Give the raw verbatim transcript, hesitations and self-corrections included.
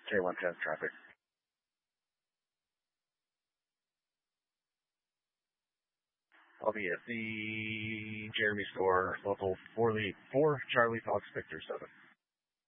J one ten traffic. I'll be at the Jeremy store, local four, four Charlie Fox Victor seven.